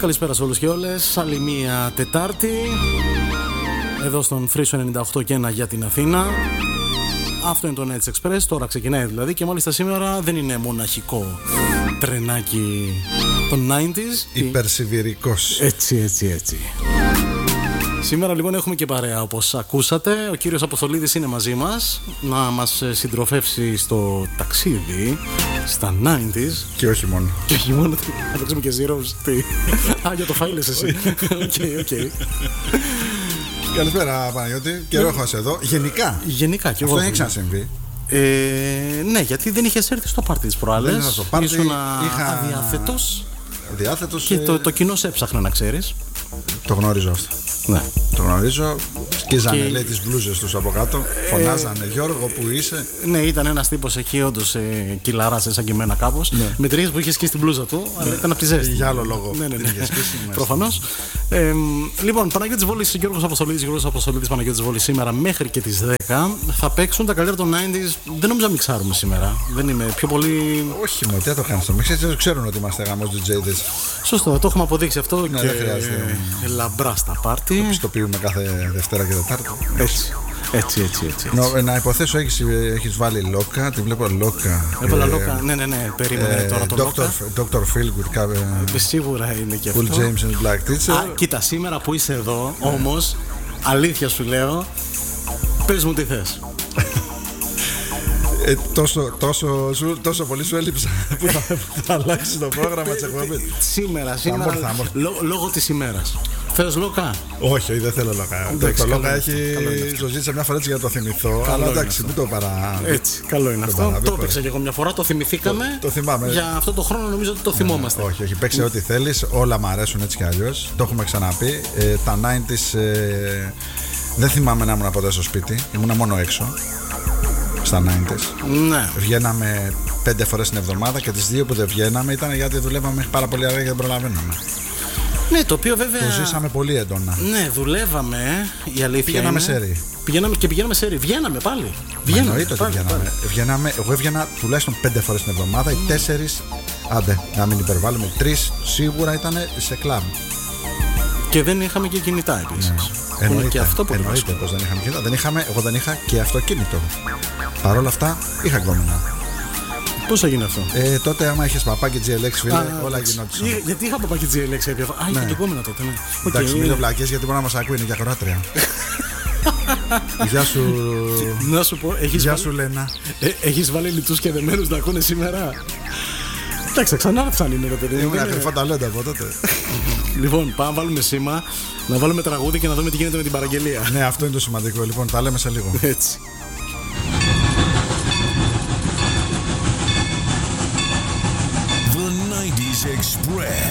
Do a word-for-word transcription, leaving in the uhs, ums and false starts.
Καλησπέρα σε όλους και όλες. Άλλη μία Τετάρτη εδώ στον Free ενενήντα οκτώ και ένα για την Αθήνα. Αυτό είναι το Nets Express. Τώρα ξεκινάει δηλαδή και μάλιστα σήμερα δεν είναι μοναχικό τρενάκι των ενενήντα. Υπερσιβηρικός. Έτσι, έτσι, έτσι. Σήμερα λοιπόν έχουμε και παρέα, όπως ακούσατε. Ο κύριος Αποστολίδης είναι μαζί μας να μας συντροφεύσει στο ταξίδι στα ενενήντα. Και όχι μόνο. Και όχι μόνο. Θα παίξουμε και Zeros. Τι. Α, για το φάιλες εσύ. Οκ, οκ. Καλησπέρα Παναγιώτη. Καιρό έχω είσαι εδώ. Γενικά. Γενικά και εγώ. Αυτό έχει ξανασυμβεί. Ε, ναι, γιατί δεν είχες έρθει στο πάρτι της προάλλες. Δεν ήρθα στο πάρτι. Ήσουν είχα... αδιάθετος. Αδιάθετος. Και ε... το, το κοινό σε έψαχνε να ξέρεις. Το γνωρίζω αυτό. Ναι. Το γνωρίζω. Σκίζανε και... λέει τις μπλούζες τους από κάτω. Φωνάζανε Γιώργο που είσαι. Ναι, ήταν ένας τύπος εκεί όντως ε, κυλαράς σαν και εμένα κάπως. Ναι. Με τρεις που είχε σκίσει την μπλούζα του, αλλά ναι. Ήταν από τη ζέστη. Για άλλο λόγο. Ναι, ναι, ναι. Προφανώς. Ε, λοιπόν, Παναγιώτης Βόλης, Γιώργος Αποστολίδης, Γιώργος Αποστολίδης, Παναγιώτης Βόλης σήμερα μέχρι και τις δέκα θα παίξουν τα καλύτερα των ενενήντα. Δεν νομίζω να μιξάρουμε σήμερα. Δεν είμαι πιο πολύ. Όχι, μου, τι το κάνεις το μίξ, δεν ξέρουν ότι είμαστε γαμός ντι τζέι. Σωστό, το έχουμε αποδείξει αυτό. Ναι, και δεν χρειάζεται. Λαμπρά στα πάρτι. Το πιστοποιούμε κάθε Δευτέρα και Τετάρτη. Έτσι. Έτσι, έτσι, έτσι. No, να υποθέσω έχεις, έχεις βάλει Λόκα, τη βλέπω Λόκα. Έβαλα ε, Λόκα, ναι, ναι, ναι, περίμενε ε, τώρα το Λόκα. Doctor Feelgood, ε, σίγουρα είναι και αυτό. Full James and Black Teacher. Α, κοίτα, σήμερα που είσαι εδώ, όμως, αλήθεια σου λέω, πες μου τι θες. Ε, τόσο, τόσο, σου, τόσο πολύ σου έλειψα που θα, θα αλλάξει το πρόγραμμα της εκπομπής. Σήμερα, σήμερα, λό, λόγω της ημέρας. Θες Λόκα? Όχι, δεν θέλω Λόκα. Το Λόκα έχει. Το ζήτησα μια φορά έτσι για να το θυμηθώ. Καλό αλλά εντάξει, μην το παρά. Έτσι, καλό είναι αυτό. Παρά, το έπαιξα και εγώ μια φορά, το θυμηθήκαμε. Το, το θυμάμαι. Για αυτό το χρόνο νομίζω ότι το θυμόμαστε. Ναι, όχι, όχι, παίξε ό,τι θέλεις. Όλα μου αρέσουν έτσι κι αλλιώς. Το έχουμε ξαναπεί. Ε, τα ενενήντα ε, δεν θυμάμαι να ήμουν ποτέ στο σπίτι. Ήμουν μόνο έξω. Στα ενενήντα. Ναι. Βγαίναμε πέντε φορές την εβδομάδα και τις δύο που δεν βγαίναμε ήταν γιατί δουλεύαμε πάρα πολύ αργά και δεν προλαβαίναμε. Ναι, το οποίο βέβαια. Το ζήσαμε πολύ έντονα. Ναι, δουλεύαμε. Η αλήθεια. Πηγαίναμε είναι... σε ρί. Πηγαίναμε και πηγαίναμε σε ρί. Βγαίναμε πάλι. Βγαίναμε. Εννοείται ότι βγαίναμε. βγαίναμε. Εγώ έβγαινα τουλάχιστον πέντε φορές την εβδομάδα. Οι τέσσερις, άντε, να μην υπερβάλλουμε, οι τρεις σίγουρα ήταν σε κλαμπ. Και δεν είχαμε και κινητά επίσης. Ναι. Εννοείται, και αυτό που εννοείται πως δεν είχαμε κινητά. Δεν είχαμε, εγώ δεν είχα και αυτοκίνητο. Παρ' όλα αυτά είχα γκόμενα. Πώς θα γίνει αυτό? Ε, τότε, άμα είχες παπάκι τζι ελ εξ, φίλε, α, όλα γινόντουσαν. Για, γιατί είχα παπάκι τζι ελ εξ, έπια. Α, είχα ναι. Και γκόμενα τότε, ναι. Εντάξει, μην το βλακές γιατί μπορεί να μας ακούει, είναι για κοράτρια. Γεια σου. Να σου πω, έχεις Γεια βάλει... σου, Λένα. Ε, έχεις βάλει λιτούς και δεμένους να ακούνε σήμερα? Εντάξει, ξανά φτάνει είναι, ρε παιδί. Ήμουν κρυφά ταλέντα από τότε. Λοιπόν, πάμε να βάλουμε σήμα, να βάλουμε τραγούδι και να δούμε τι γίνεται με την παραγγελία. Ναι, αυτό είναι το σημαντικό. Λοιπόν, τα λέμε σε λίγο. Έτσι. The ενενήντα Express.